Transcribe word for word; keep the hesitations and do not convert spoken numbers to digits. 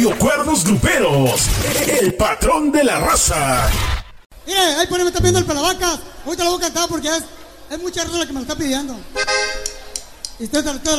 Cuernos Gruperos, el patrón de la raza. Mire, ahí por ahí me está pidiendo el Pelavacas. Ahorita lo voy a cantar porque es, es mucha raza la que me lo está pidiendo. Y estoy, estoy